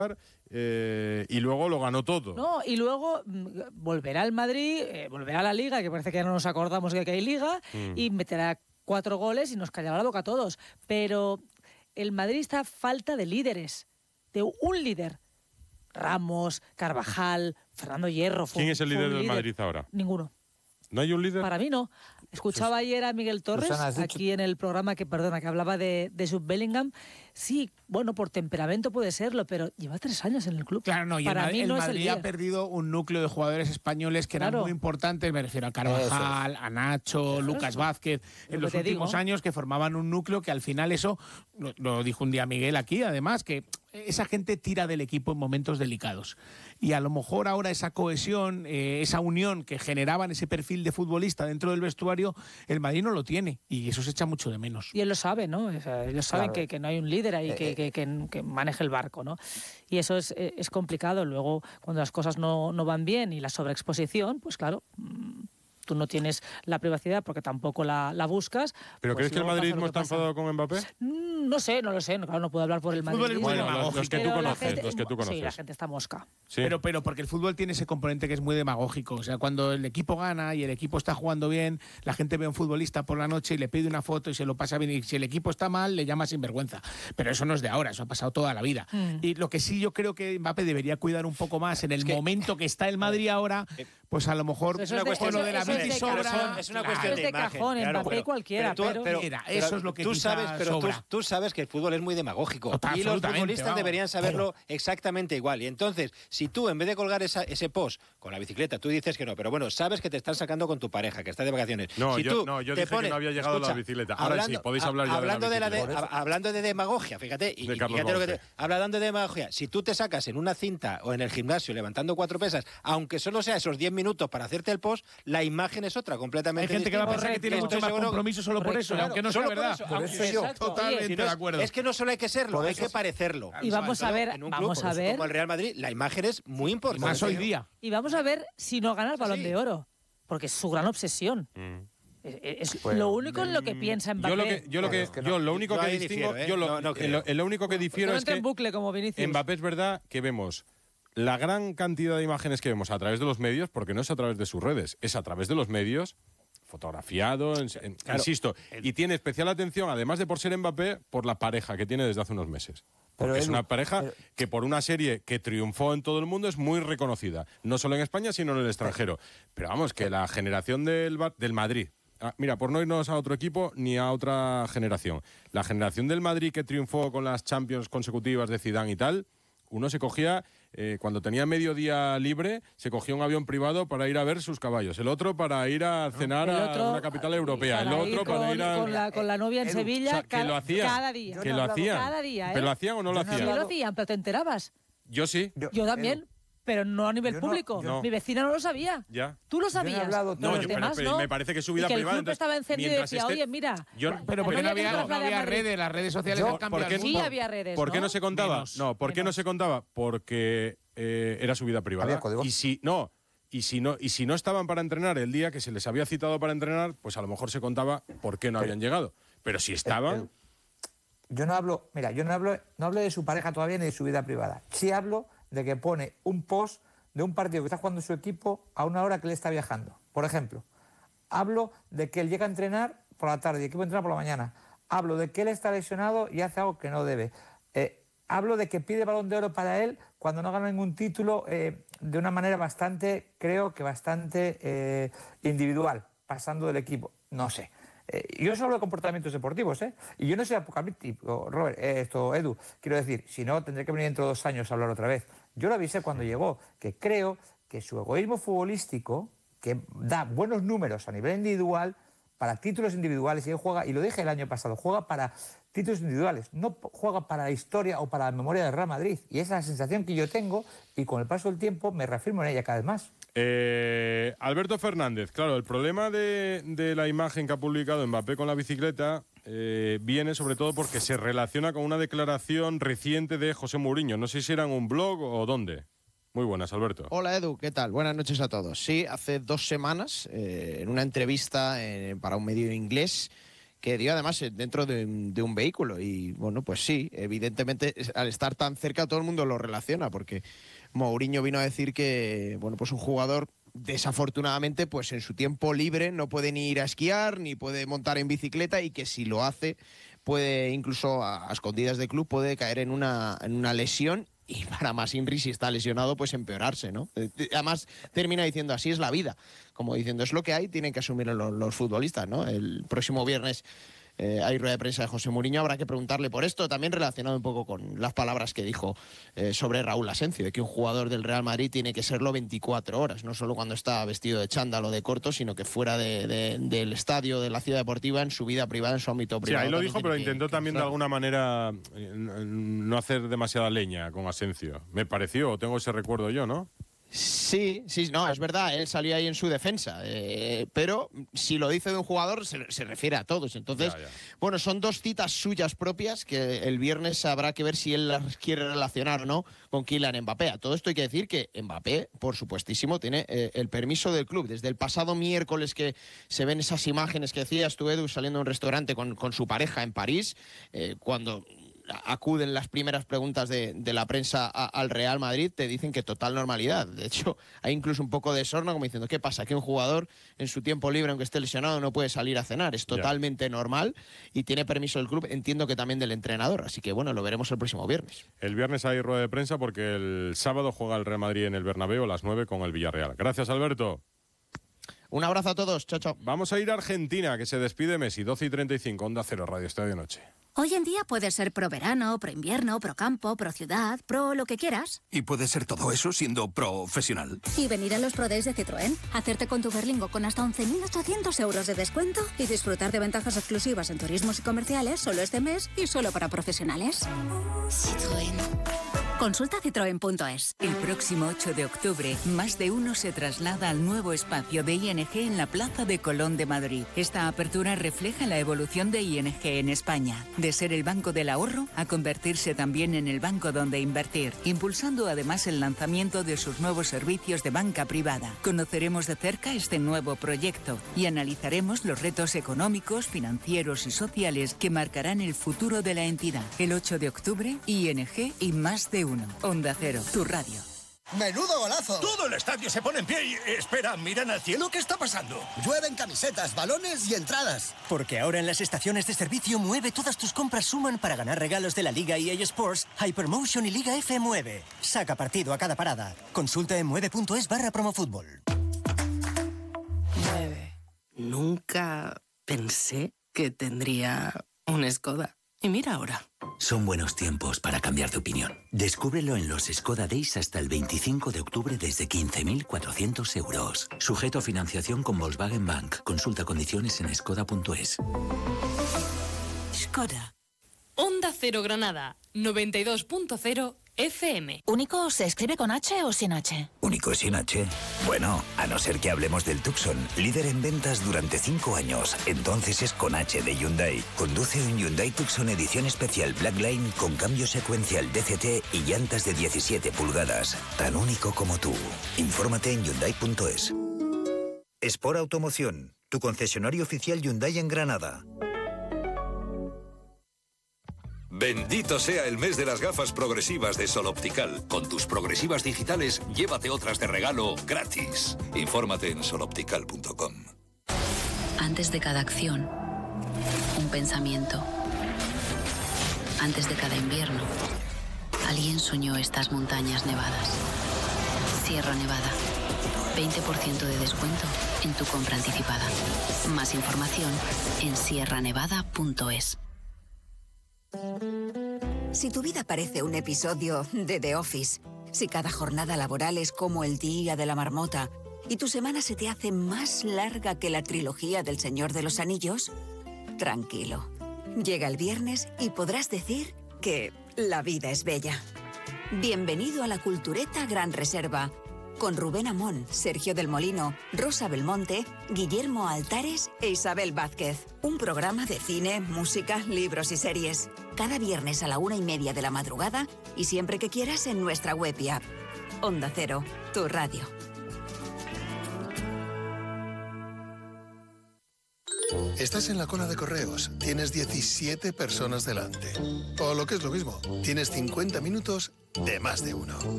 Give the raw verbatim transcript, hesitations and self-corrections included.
Eh, y luego lo ganó todo. No, y luego volverá al Madrid, eh, volverá a la Liga, que parece que ya no nos acordamos de que hay Liga, mm. y meterá cuatro goles y nos callará la boca a todos. Pero el Madrid está a falta de líderes, de un líder. Ramos, Carvajal, Fernando Hierro. ¿Quién es el líder del líder. Madrid ahora? Ninguno. ¿No hay un líder? Para mí no. Escuchaba Sus... ayer a Miguel Torres, Susana, aquí en el programa, que perdona, que hablaba de, de Jude Bellingham. Sí, bueno, por temperamento puede serlo, pero lleva tres años en el club. Claro, no, y Para el, mí el no Madrid es el ha perdido un núcleo de jugadores españoles que claro. eran muy importantes, me refiero a Carvajal, a Nacho, eso, Lucas eso. Vázquez, en los últimos digo. años, que formaban un núcleo que al final eso, lo, lo dijo un día Miguel aquí, además, que esa gente tira del equipo en momentos delicados. Y a lo mejor ahora esa cohesión, eh, esa unión que generaban ese perfil de futbolista dentro del vestuario, el Madrid no lo tiene. Y eso se echa mucho de menos. Y él lo sabe, ¿no? O sea, ellos saben claro. que, que no hay un líder ahí eh, que, que, que, que maneje el barco, ¿no? Y eso es, es complicado. Luego, cuando las cosas no, no van bien y la sobreexposición, pues claro... tú no tienes la privacidad porque tampoco la, la buscas. ¿Pero pues crees que el madridismo está enfadado con Mbappé? Mm, no sé, no lo sé. Claro, no puedo hablar por el, el madridismo. Bueno, los, los, que tú conoces, gente, los que tú conoces. Sí, la gente está mosca. Sí. Pero, pero porque el fútbol tiene ese componente que es muy demagógico. O sea, cuando el equipo gana y el equipo está jugando bien, la gente ve a un futbolista por la noche y le pide una foto y se lo pasa bien. Y si el equipo está mal, le llama sinvergüenza. Pero eso no es de ahora, eso ha pasado toda la vida. Mm. Y lo que sí yo creo que Mbappé debería cuidar un poco más en el es que, momento que está el Madrid ahora, pues a lo mejor eso es una cuestión de, de la bici sobra. Es una cuestión de, de imagen. Cajón, claro, Mbappé pero, cualquiera, pero, tú, pero, pero mira, eso es lo que tú sabes, pero tú, tú sabes que el fútbol es muy demagógico. Total, y los futbolistas vamos. deberían saberlo exactamente igual. Y entonces, si tú en vez de colgar esa, ese post con la bicicleta, tú dices que no, pero bueno, sabes que te están sacando con tu pareja, que está de vacaciones. No, si yo, tú no, yo te dije pones, que no había llegado escucha, la bicicleta. Ahora hablando, sí, podéis hablar ya hablando de la bicicleta. De la de, hablando de demagogia, fíjate, y, fíjate lo que te, hablando de demagogia, si tú te sacas en una cinta o en el gimnasio levantando cuatro pesas, aunque solo sea esos diez minutos para hacerte el post, la imagen es otra, completamente Hay gente distinta. que va a pensar que tiene mucho más compromiso solo por eso, aunque no sea verdad. Por eso yo, totalmente de acuerdo. Es que no solo hay que serlo, hay que parecerlo. Y vamos a ver, en un vamos club a ver. como el Real Madrid, la imagen es muy importante. Más hoy día. Y vamos a ver si no gana el Balón de Oro, porque es su gran obsesión. Mm. Es, es bueno, lo único en lo que piensa Mbappé. Yo lo que, yo lo, que, yo lo único que distingo, yo lo, no, no lo, lo único que difiero es que en bucle como Vinicius. Mbappé es verdad que vemos la gran cantidad de imágenes que vemos a través de los medios, porque no es a través de sus redes, es a través de los medios, fotografiado, en, en, claro, insisto, el... y tiene especial atención, además de por ser Mbappé, por la pareja que tiene desde hace unos meses. Porque pero es una pareja pero... que por una serie que triunfó en todo el mundo es muy reconocida, no solo en España, sino en el extranjero. Pero vamos, que la generación del, del Madrid, ah, mira, por no irnos a otro equipo ni a otra generación, la generación del Madrid que triunfó con las Champions consecutivas de Zidane y tal, uno se cogía, eh, cuando tenía medio día libre, se cogía un avión privado para ir a ver sus caballos. El otro para ir a cenar otro, a una capital europea. El otro con, para ir a... Con la, con la novia en Edu, Sevilla, o sea, cada, lo hacían, cada día. Yo Que no lo hacían. Cada día, ¿eh? ¿Pero lo hacían o no lo hacían? Sí, lo hacían, pero te enterabas. Yo sí. Yo, yo también. Edu. Pero no a nivel yo público. No, yo... Mi vecina no lo sabía. Ya. Tú lo sabías. No, no yo, demás, pero, ¿no? me parece que su vida y que privada. El club estaba encendido y decía, este... oye, mira. Yo... Pero porque no había, no, no había redes, las redes sociales han cambiado. ¿Por qué sí había redes? ¿Por qué no, no se contaba? Menos. No, ¿por qué no se contaba? Porque eh, era su vida privada. Y si no. Y si, no, y si no estaban para entrenar el día que se les había citado para entrenar, pues a lo mejor se contaba por qué no habían llegado. Pero si estaban... El, el, yo no hablo, mira, yo no hablo, no hablo de su pareja todavía ni de su vida privada. Sí hablo de que pone un post de un partido que está jugando su equipo a una hora que él está viajando. Por ejemplo, hablo de que él llega a entrenar por la tarde y el equipo entrena por la mañana. Hablo de que él está lesionado y hace algo que no debe. Eh, hablo de que pide Balón de Oro para él cuando no gana ningún título eh, de una manera bastante, creo que bastante eh, individual, pasando del equipo. No sé. Eh, yo solo hablo de comportamientos deportivos, ¿eh? Y yo no soy apocalíptico, Robert, eh, esto, Edu. Quiero decir, si no, tendré que venir dentro de dos años a hablar otra vez. Yo lo avisé cuando llegó, que creo que su egoísmo futbolístico, que da buenos números a nivel individual, para títulos individuales, y él juega, y lo dije el año pasado, juega para títulos individuales, no juega para la historia o para la memoria del Real Madrid. Y esa es la sensación que yo tengo, y con el paso del tiempo me reafirmo en ella cada vez más. Eh, Alberto Fernández, claro, el problema de, de la imagen que ha publicado Mbappé con la bicicleta eh, viene sobre todo porque se relaciona con una declaración reciente de José Mourinho. No sé si era en un blog o dónde. Muy buenas, Alberto. Hola, Edu, ¿qué tal? Buenas noches a todos. Sí, hace dos semanas, eh, en una entrevista eh, para un medio inglés, que dio además dentro de, de un vehículo. Y bueno, pues sí, evidentemente al estar tan cerca todo el mundo lo relaciona, porque Mourinho vino a decir que, bueno, pues un jugador desafortunadamente pues en su tiempo libre no puede ni ir a esquiar ni puede montar en bicicleta, y que si lo hace puede incluso a, a escondidas de club puede caer en una, en una lesión, y para más Inri, si está lesionado, pues empeorarse, ¿no? Además termina diciendo así es la vida, como diciendo es lo que hay, tienen que asumir los, los futbolistas, ¿no? El próximo viernes Eh, hay rueda de prensa de José Mourinho, habrá que preguntarle por esto, también relacionado un poco con las palabras que dijo eh, sobre Raúl Asencio, de que un jugador del Real Madrid tiene que serlo veinticuatro horas, no solo cuando está vestido de chándal o de corto, sino que fuera de, de, del estadio, de la ciudad deportiva, en su vida privada, en su ámbito privado. Sí, ahí lo dijo, pero que, intentó que, también claro. de alguna manera no hacer demasiada leña con Asencio. Me pareció, tengo ese recuerdo yo, ¿no? Sí, sí, no, es verdad, él salió ahí en su defensa, eh, pero si lo dice de un jugador se, se refiere a todos. Entonces, ya, ya. bueno, son dos citas suyas propias que el viernes habrá que ver si él las quiere relacionar o no con Kylian Mbappé. A todo esto hay que decir que Mbappé, por supuestísimo, tiene eh, el permiso del club. Desde el pasado miércoles que se ven esas imágenes que decías tú, Edu, saliendo de un restaurante con, con su pareja en París, eh, cuando acuden las primeras preguntas de, de la prensa a, al Real Madrid, te dicen que total normalidad. De hecho, hay incluso un poco de sorna, como diciendo, ¿qué pasa? Que un jugador en su tiempo libre, aunque esté lesionado, no puede salir a cenar. Es totalmente yeah. normal y tiene permiso del club, entiendo que también del entrenador. Así que, bueno, lo veremos el próximo viernes. El viernes hay rueda de prensa porque el sábado juega el Real Madrid en el Bernabéu a las nueve con el Villarreal. Gracias, Alberto. Un abrazo a todos. Chao, chao. Vamos a ir a Argentina, que se despide Messi. doce y treinta y cinco, Onda Cero, Radio Estadio Noche. Hoy en día puedes ser pro verano, pro invierno, pro campo, pro ciudad, pro lo que quieras. Y puedes ser todo eso siendo profesional. Y venir a los Pro Days de Citroën, hacerte con tu Berlingo con hasta once mil ochocientos euros de descuento y disfrutar de ventajas exclusivas en turismos y comerciales solo este mes y solo para profesionales. Citroën. Consulta citroen punto es. El próximo ocho de octubre, más de uno se traslada al nuevo espacio de I N G en la Plaza de Colón de Madrid. Esta apertura refleja la evolución de I N G en España, de ser el banco del ahorro a convertirse también en el banco donde invertir, impulsando además el lanzamiento de sus nuevos servicios de banca privada. Conoceremos de cerca este nuevo proyecto y analizaremos los retos económicos, financieros y sociales que marcarán el futuro de la entidad. El ocho de octubre, I N G y más de uno. Onda Cero, tu radio. ¡Menudo golazo! Todo el estadio se pone en pie y... Espera, miran al cielo, ¿qué está pasando? Llueven camisetas, balones y entradas. Porque ahora en las estaciones de servicio Mueve todas tus compras suman para ganar regalos de la Liga E A Sports, Hypermotion y Liga F Mueve. Saca partido a cada parada. Consulta en mueve punto es barra promofútbol. Mueve. Nunca pensé que tendría un Skoda. Y mira ahora. Son buenos tiempos para cambiar de opinión. Descúbrelo en los Skoda Days hasta el veinticinco de octubre desde quince mil cuatrocientos euros. Sujeto a financiación con Volkswagen Bank. Consulta condiciones en skoda punto es. Skoda. Onda Cero Granada, noventa y dos punto cero F M. ¿Único se escribe con H o sin H? ¿Único sin H? Bueno, a no ser que hablemos del Tucson, líder en ventas durante cinco años. Entonces es con H de Hyundai. Conduce un Hyundai Tucson edición especial Blackline con cambio secuencial D C T y llantas de diecisiete pulgadas. Tan único como tú. Infórmate en hyundai punto es. Sport Automoción, tu concesionario oficial Hyundai en Granada. Bendito sea el mes de las gafas progresivas de Sol Optical. Con tus progresivas digitales, llévate otras de regalo gratis. Infórmate en sol optical punto com. Antes de cada acción, un pensamiento. Antes de cada invierno, alguien soñó estas montañas nevadas. Sierra Nevada. veinte por ciento de descuento en tu compra anticipada. Más información en sierra nevada punto es. Si tu vida parece un episodio de The Office, si cada jornada laboral es como el día de la marmota y tu semana se te hace más larga que la trilogía del Señor de los Anillos, tranquilo. Llega el viernes y podrás decir que la vida es bella. Bienvenido a la Cultureta Gran Reserva, con Rubén Amón, Sergio del Molino, Rosa Belmonte, Guillermo Altares e Isabel Vázquez. Un programa de cine, música, libros y series. Cada viernes a la una y media de la madrugada y siempre que quieras en nuestra web y app. Onda Cero, tu radio. Estás en la cola de correos, tienes diecisiete personas delante. O lo que es lo mismo, tienes cincuenta minutos de más de uno.